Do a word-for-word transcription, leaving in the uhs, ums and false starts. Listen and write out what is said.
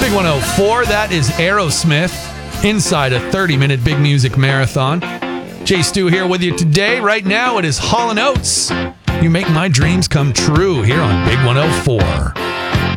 Big one oh four, that is Aerosmith inside a thirty-minute big music marathon. Jay Stu here with you today. Right now, it is Hall and Oates. You make my dreams come true here on Big one oh four.